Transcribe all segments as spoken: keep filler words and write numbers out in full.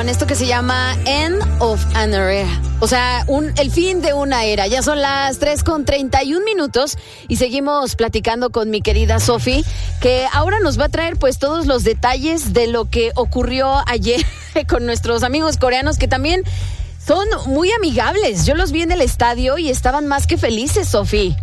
con esto que se llama End of an Era. O sea, un, el fin de una era. Ya son las tres con treinta y un minutos y seguimos platicando con mi querida Sofi, que ahora nos va a traer pues todos los detalles de lo que ocurrió ayer con nuestros amigos coreanos, que también son muy amigables. Yo los vi en el estadio y estaban más que felices, Sofi.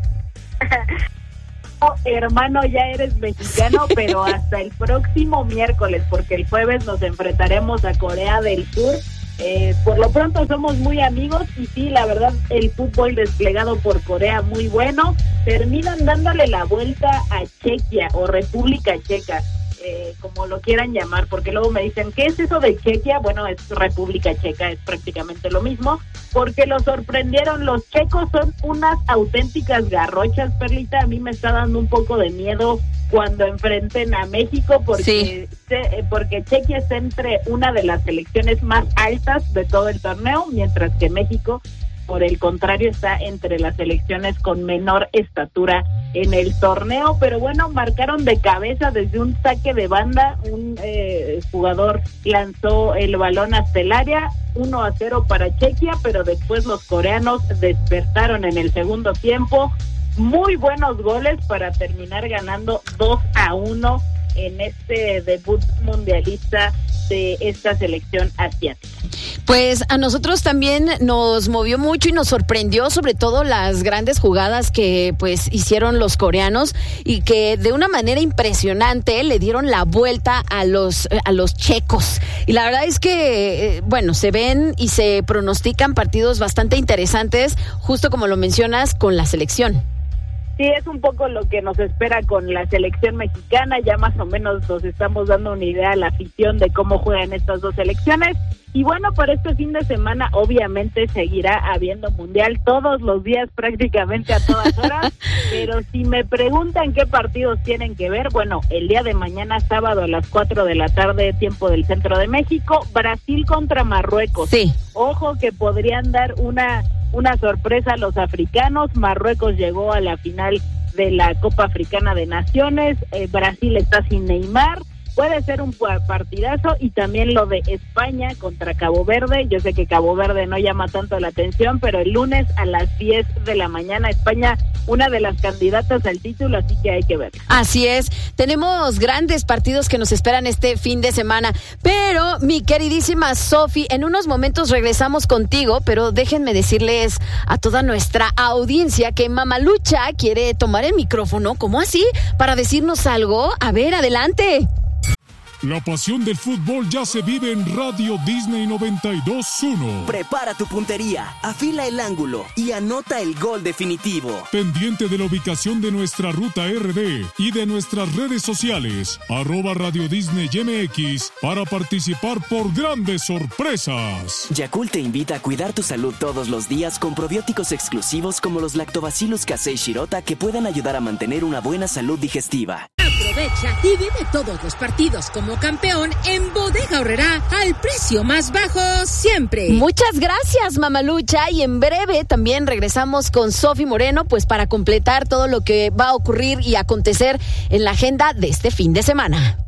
Oh, hermano, ya eres mexicano, pero hasta el próximo miércoles, porque el jueves nos enfrentaremos a Corea del Sur. Eh, por lo pronto somos muy amigos y sí, la verdad, el fútbol desplegado por Corea muy bueno. Terminan dándole la vuelta a Chequia o República Checa, eh, como lo quieran llamar, porque luego me dicen, ¿qué es eso de Chequia? Bueno, es República Checa, es prácticamente lo mismo, porque los sorprendieron. Los checos son unas auténticas garrochas, Perlita. A mí me está dando un poco de miedo cuando enfrenten a México, porque, sí. se, porque Chequia está entre una de las selecciones más altas de todo el torneo, mientras que México, por el contrario, está entre las selecciones con menor estatura en el torneo. Pero bueno, marcaron de cabeza desde un saque de banda. Un eh, jugador lanzó el balón hasta el área, uno a cero para Chequia, pero después los coreanos despertaron en el segundo tiempo. Muy buenos goles para terminar ganando dos a uno en este debut mundialista de esta selección asiática. Pues a nosotros también nos movió mucho y nos sorprendió, sobre todo las grandes jugadas que pues hicieron los coreanos y que de una manera impresionante le dieron la vuelta a los a los checos. Y la verdad es que eh, bueno, se ven y se pronostican partidos bastante interesantes, justo como lo mencionas, con la selección. Sí, es un poco lo que nos espera con la selección mexicana. Ya más o menos nos estamos dando una idea a la afición de cómo juegan estas dos selecciones. Y bueno, por este fin de semana obviamente seguirá habiendo mundial todos los días, prácticamente a todas horas. Pero si me preguntan qué partidos tienen que ver, bueno, el día de mañana, sábado a las cuatro de la tarde, tiempo del centro de México, Brasil contra Marruecos. Sí. Ojo que podrían dar una... una sorpresa a los africanos. Marruecos llegó a la final de la Copa Africana de Naciones. eh, Brasil está sin Neymar. Puede ser un partidazo. Y también lo de España contra Cabo Verde. Yo sé que Cabo Verde no llama tanto la atención, pero el lunes a las diez de la mañana, España, una de las candidatas al título, así que hay que ver. Así es, tenemos grandes partidos que nos esperan este fin de semana, pero mi queridísima Sofi, en unos momentos regresamos contigo, pero déjenme decirles a toda nuestra audiencia que Mamalucha quiere tomar el micrófono. ¿Cómo así? Para decirnos algo. A ver, adelante. La pasión del fútbol ya se vive en Radio Disney noventa y dos punto uno. Prepara tu puntería, afila el ángulo y anota el gol definitivo. Pendiente de la ubicación de nuestra ruta R D y de nuestras redes sociales, arroba Radio Disney M X, para participar por grandes sorpresas. Yakult te invita a cuidar tu salud todos los días con probióticos exclusivos como los Lactobacillus casei shirota, que pueden ayudar a mantener una buena salud digestiva. Aprovecha y vive todos los partidos como campeón en Bodega Aurrerá al precio más bajo siempre. Muchas gracias, Mamalucha, y en breve también regresamos con Sofi Moreno, pues para completar todo lo que va a ocurrir y acontecer en la agenda de este fin de semana.